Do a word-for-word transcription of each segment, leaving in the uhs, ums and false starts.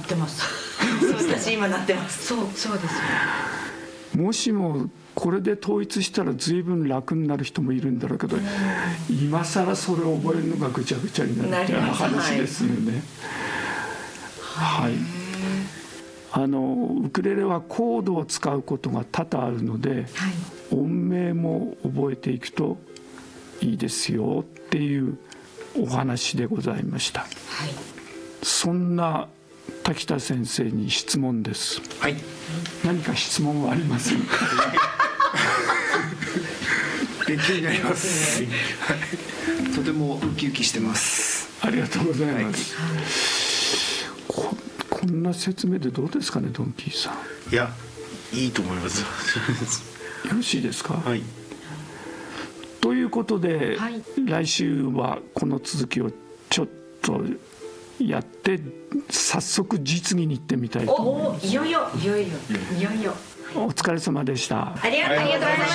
ってます私今なってます。そうそうですよ。 もしもこれで統一したら随分楽になる人もいるんだろうけど、うん、今更それを覚えるのがぐちゃぐちゃになるっていう話ですよね。はい、はい、あのウクレレはコードを使うことが多々あるので、はい、音名も覚えていくといいですよっていうお話でございました。はい、そんな滝田先生に質問です。はい、何か質問はありませんか？ 勉強になります。とてもウキウキしてます。 ありがとうございます。はい、こ, こんな説明でどうですかね、ドンキーさん。 いや、いいと思います。 よろしいですか？ はい。 ということで、はい、来週はこの続きをちょっとやって早速実技に行ってみたいと思います。 お、いよいよいよいよいよいよ。 お疲れ様でした。 ありがとうございました。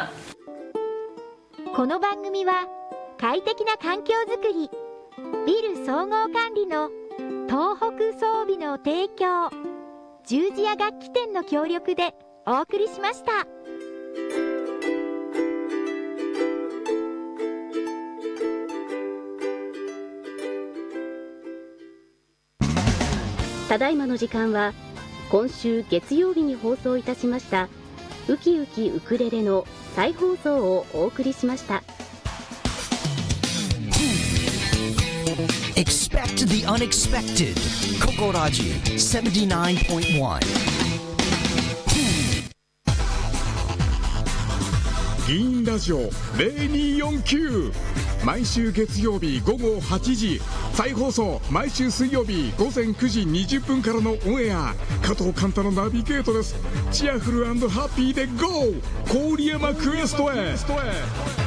この番組は快適な環境づくり、ビル総合管理の東北装備の提供、十字屋楽器店の協力でお送りしました。 ただいまの時間は今週月曜日に放送いたしましたウキウキウクレレの再放送をお送りしました。 Expect the unexpected. ココラジ セブンティナインポイントワン。 議員ラジオゼロにーよんきゅう、毎週月曜日午後はちじ、再放送毎週水曜日午前くじにじゅっぷんからのオンエア。加藤寛太のナビゲートです。チアフル&ハッピーで ゴー！ 郡山クエストへ。